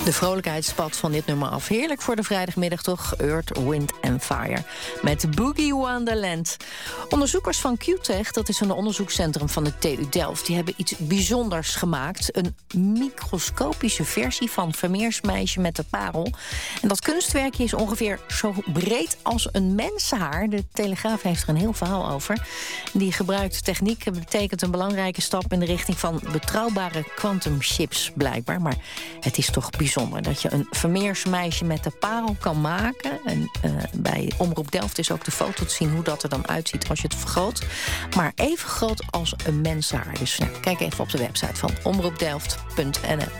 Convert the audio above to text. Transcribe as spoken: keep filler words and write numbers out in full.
De vrolijkheidspad van dit nummer af. Heerlijk voor de vrijdagmiddag toch? Earth, Wind and Fire. Met Boogie Wonderland. Onderzoekers van Q-Tech, dat is een onderzoekscentrum van de T U Delft... die hebben iets bijzonders gemaakt. Een microscopische versie van Vermeersmeisje met de parel. En dat kunstwerkje is ongeveer zo breed als een mensenhaar. De Telegraaf heeft er een heel verhaal over. Die gebruikte techniek betekent een belangrijke stap... in de richting van betrouwbare quantumchips, blijkbaar. Maar het is toch bijzonder dat je een Vermeersmeisje met de parel kan maken. En uh, bij Omroep Delft is ook de foto te zien hoe dat er dan uitziet als je het vergroot. Maar even groot als een mensenhaar. Dus nou, kijk even op de website van omroepdelft punt n l.